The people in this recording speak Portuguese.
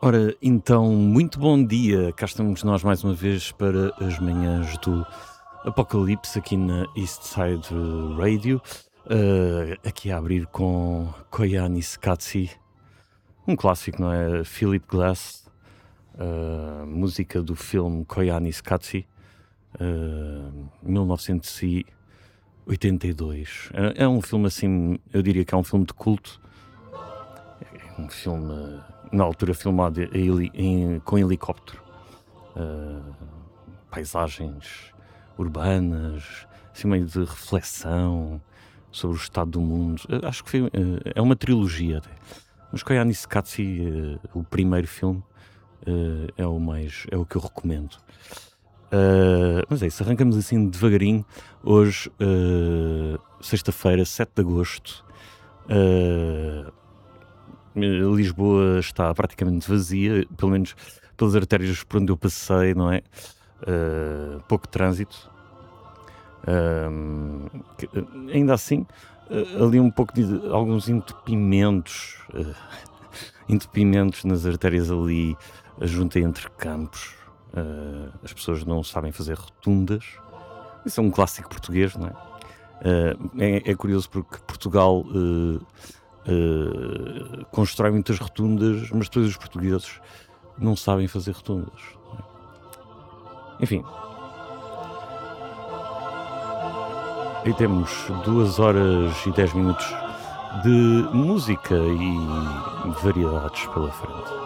Ora, então, muito bom dia. Cá estamos nós mais uma vez para as manhãs do Apocalipse aqui na Eastside Radio. Aqui a abrir com Koyani Skatsi, um clássico, não é? Philip Glass, música do filme Koyani Skatsi, 1982. É um filme assim, eu diria que é um filme de culto. É um filme, na altura, filmado com helicóptero. Paisagens urbanas, assim meio de reflexão sobre o estado do mundo. Acho que é uma trilogia até. Mas Koyaanisqatsi, o primeiro filme, é o que eu recomendo. Mas é isso, arrancamos assim devagarinho. Hoje, sexta-feira, 7 de agosto. Lisboa está praticamente vazia, pelo menos pelas artérias por onde eu passei, não é? Pouco trânsito. Ainda assim, ali um pouco de alguns entupimentos nas artérias ali, junto entre campos. As pessoas não sabem fazer rotundas. Isso é um clássico português, não é? É curioso porque Portugal constrói muitas rotundas, mas depois os portugueses não sabem fazer rotundas. Enfim. Aí temos 2 horas e 10 minutos de música e variedades pela frente.